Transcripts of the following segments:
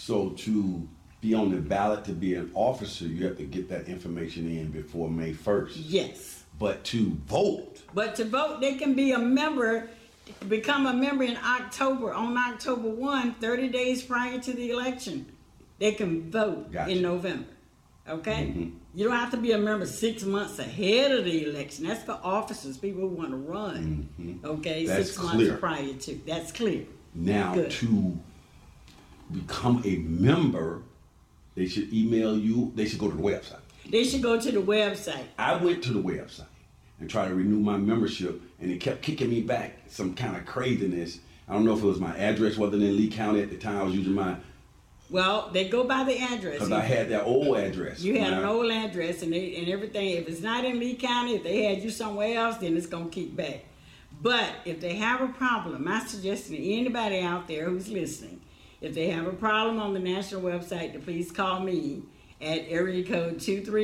So to be on the ballot to be an officer, you have to get that information in before May 1st. Yes. But to vote. But to vote, they can be a member, become a member in October, on October 1, 30 days prior to the election. They can vote in November. Okay? Mm-hmm. You don't have to be a member 6 months ahead of the election. That's for officers, people who want to run. Mm-hmm. Okay? That's 6 clear. Months prior to. That's clear. Now, to become a member, they should email you. They should go to the website. They should go to the website. I went to the website and tried to renew my membership, and it kept kicking me back. Some kind of craziness. I don't know if it was my address wasn't in Lee County at the time. I was using my. Well, they go by the address. Because I had that old address. You had an old address and everything. If it's not in Lee County, if they had you somewhere else, then it's going to kick back. But if they have a problem, my suggestion to anybody out there who's listening, if they have a problem on the national website, to please call me at area code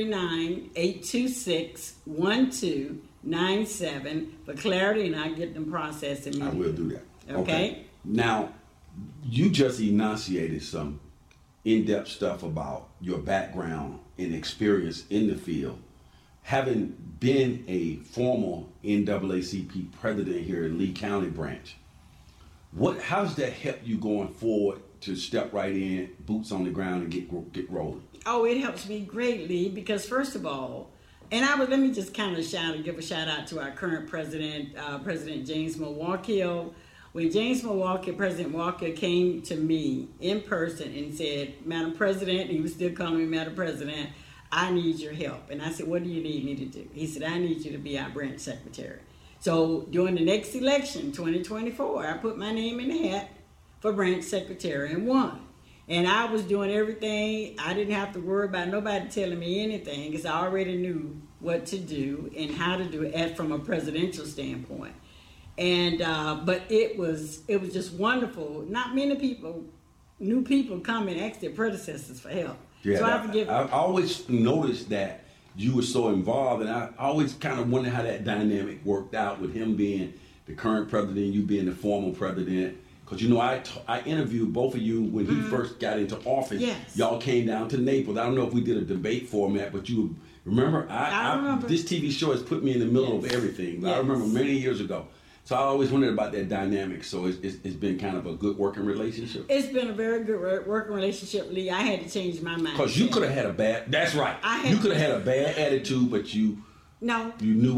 239-826-1297 for clarity, and I get them processed immediately. I will do that. Okay? Now, you just enunciated some in-depth stuff about your background and experience in the field. Having been a formal NAACP president here in Lee County branch, how does that help you going forward to step right in, boots on the ground, and get rolling? Oh, it helps me greatly because, first of all, let me just kind of give a shout out to our current president, President James Milwaukee. When President Walker came to me in person and said, Madam President, he was still calling me Madam President, I need your help. And I said, what do you need me to do? He said, I need you to be our branch secretary. So during the next election, 2024, I put my name in the hat for branch secretary and won. And I was doing everything. I didn't have to worry about nobody telling me anything because I already knew what to do and how to do it from a presidential standpoint. And but it was just wonderful. Not many new people come and ask their predecessors for help. Yeah, so I always noticed that you were so involved, and I always kind of wondered how that dynamic worked out with him being the current president, you being the former president. Because, I interviewed both of you when he first got into office. Yes. Y'all came down to Naples. I don't know if we did a debate format, but you remember? I remember. This TV show has put me in the middle of everything. Yes. I remember many years ago. So I always wondered about that dynamic. So it's been kind of a good working relationship. It's been a very good working relationship, Lee. I had to change my mind. Because you could have had that's right. You could have had a bad attitude, but you knew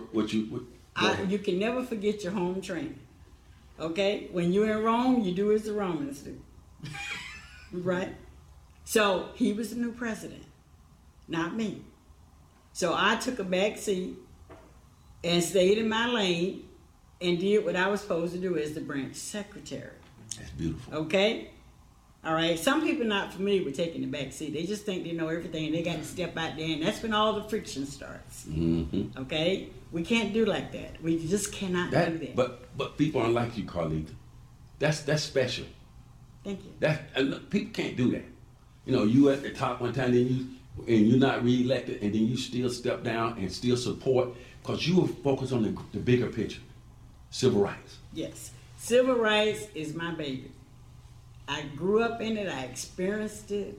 you can never forget your home training. Okay? When you're in Rome, you do as the Romans do. Right? So he was the new president, not me. So I took a back seat and stayed in my lane and did what I was supposed to do as the branch secretary. That's beautiful. Okay? All right? Some people are not familiar with taking the back seat. They just think they know everything and they got to step out there, and that's when all the friction starts. Mm-hmm. Okay? We can't do like that. We just cannot do that. But people aren't like you, Carlita. That's special. Thank you. People can't do that. You at the top one time, and you're not reelected, and then you still step down and still support because you were focused on the bigger picture. Civil rights. Yes. Civil rights is my baby. I grew up in it. I experienced it.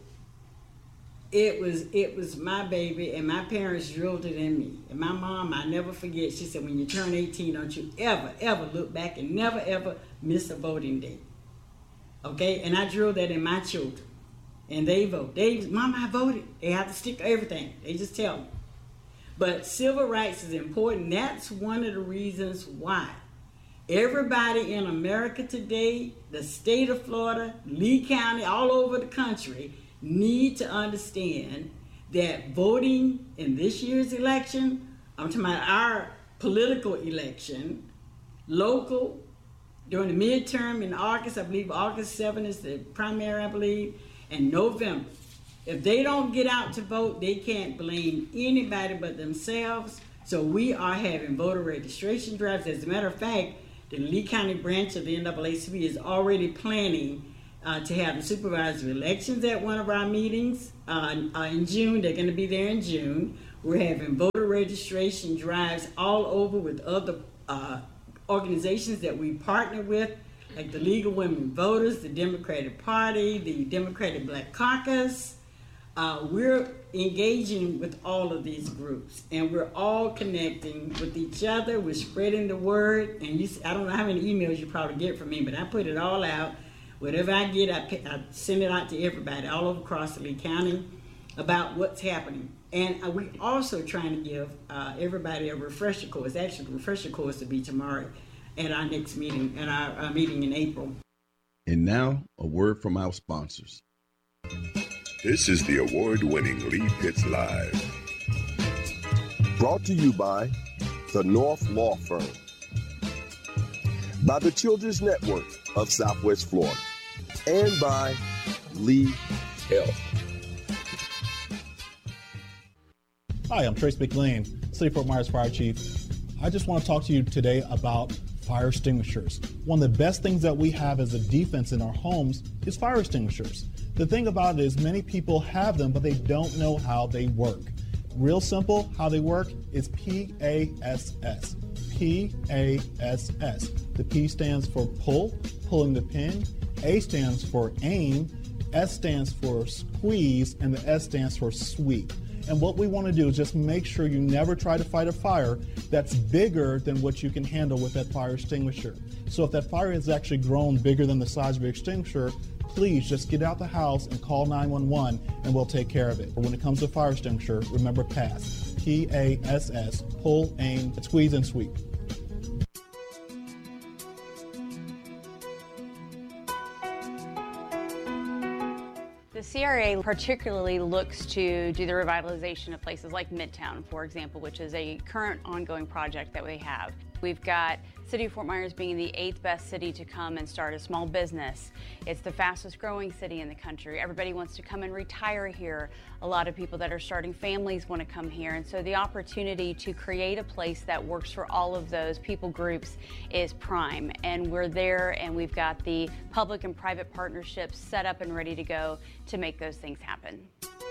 It was my baby, and my parents drilled it in me. And my mom, I never forget, she said, when you turn 18, don't you ever look back and never, ever miss a voting day. Okay? And I drilled that in my children. And they vote. Mom, I voted. They have to stick to everything. They just tell me. But civil rights is important. That's one of the reasons why everybody in America today, the state of Florida, Lee County, all over the country, need to understand that voting in this year's election, I'm talking about our political election, local, during the midterm in August, I believe August 7th is the primary, I believe, and November. If they don't get out to vote, they can't blame anybody but themselves. So we are having voter registration drives. As a matter of fact, the Lee County branch of the NAACP is already planning to have the supervisory elections at one of our meetings in June. They're going to be there in June. We're having voter registration drives all over with other organizations that we partner with, like the League of Women Voters, the Democratic Party, the Democratic Black Caucus. We're engaging with all of these groups, and we're all connecting with each other. We're spreading the word, and I don't know how many emails you probably get from me, but I put it all out. Whatever I get, I send it out to everybody all over across the Lee County about what's happening. And we're also trying to give everybody a refresher course. Actually, the refresher course will be tomorrow at our next meeting, at our meeting in April. And now, a word from our sponsors. This is the award-winning Lee Pitts Live. Brought to you by the North Law Firm, by the Children's Network of Southwest Florida, and by Lee Health. Hi, I'm Trace McLean, City of Fort Myers Fire Chief. I just want to talk to you today about fire extinguishers. One of the best things that we have as a defense in our homes is fire extinguishers. The thing about it is many people have them, but they don't know how they work. Real simple, how they work is PASS. PASS. The P stands for pull, pulling the pin. A stands for aim. S stands for squeeze, and the S stands for sweep. And what we want to do is just make sure you never try to fight a fire that's bigger than what you can handle with that fire extinguisher. So if that fire has actually grown bigger than the size of your extinguisher, please just get out the house and call 911 and we'll take care of it. When it comes to fire extinguisher, remember PASS. PASS, pull, aim, squeeze, and sweep. The CRA particularly looks to do the revitalization of places like Midtown, for example, which is a current ongoing project that we have. We've got City of Fort Myers being the 8th best city to come and start a small business. It's the fastest growing city in the country. Everybody wants to come and retire here. A lot of people that are starting families want to come here. And so the opportunity to create a place that works for all of those people groups is prime. And we're there, and we've got the public and private partnerships set up and ready to go to make those things happen.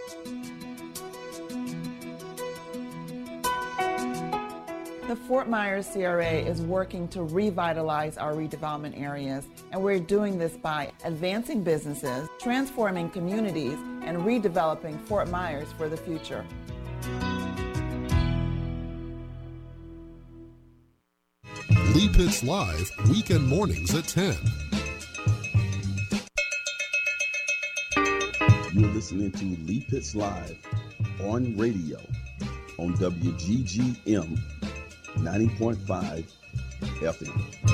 The Fort Myers CRA is working to revitalize our redevelopment areas, and we're doing this by advancing businesses, transforming communities, and redeveloping Fort Myers for the future. Lee Pitts Live, weekend mornings at 10. You're listening to Lee Pitts Live on radio on WGGM 90.5 FM.